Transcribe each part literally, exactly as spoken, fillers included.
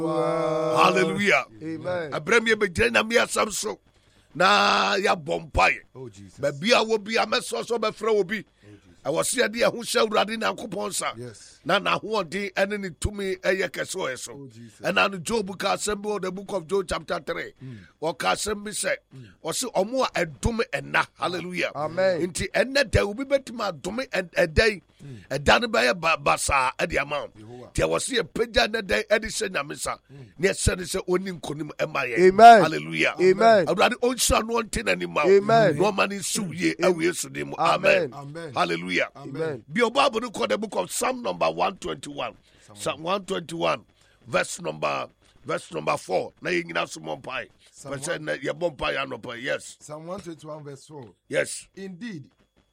Hallelujah. Amen. Abrami be jena me asam so. Na ya bompaye. Oh Jesus. Ba bia wo bia meso so be fra obi. I was here the who shall radi na kuponsa. Yes. Na na who de enemy to me eye keso eso. And na Job ka assemble the book of Job chapter three. Or ka assemble say or say omo adome ena. Hallelujah. Amen. Inti enne day will be betima adome and a day. A dan by basa at the amount. There was a page na day edition na misa. Near said say owning konim emaye. Amen. Hallelujah. Amen. I rather own son one thing anymore. Amen. No man is so ye away so them. Amen. Amen. Hallelujah. Amen. Be your Bible record the book of Psalm number one twenty-one. Psalm one twenty-one, verse number verse number four. Na yin na sumon pai. Verse na ye bon pai anopa. Yes. Psalm one twenty-one verse four. Yes. Indeed.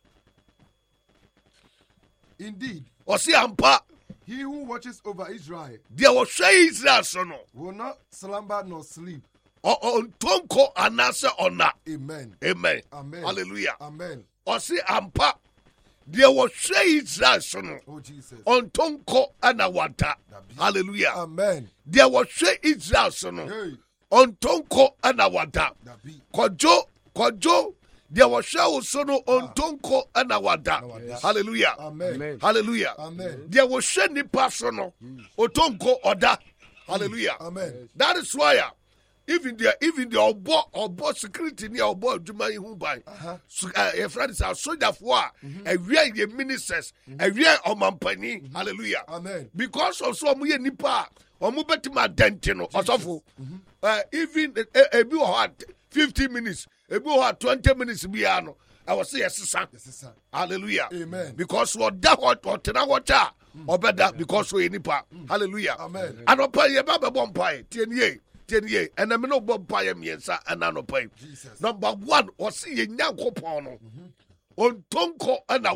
Indeed. Osi ampa. He who watches over Israel. There was say Israel so no. Will not slumber nor sleep. O on tonko anase ona. Amen. Amen. Amen. Hallelujah. Amen. Osi ampa. There was say Israel so no. Oh Jesus. On tonko anawata. Hallelujah. Amen. There was say Israel so no. Hey. On tonko anawata. Kojo, kojo. There was show so no on tonko anawata. Hallelujah. Amen. Hallelujah. Amen. There was sheni personal. Otonko oda. Hallelujah. Amen. That is why. Even the even the obo obo security near obo adwuma hu ban. So your friends are soldier for a real ye ministers, a real omampani. Hallelujah. Amen. Because of so muye nipa omo betima dentino osofo. Uh even a bi hot fifteen minutes, a bi hot twenty minutes biano. I was say yes sir. Hallelujah. Amen. Because what that what what na water or better because we nipa. Hallelujah. Amen. And opa ye baba bompai tienye. Tienye and I'm no bompai miensa and anopai. Number one or see ye nyanko pono. On tonko and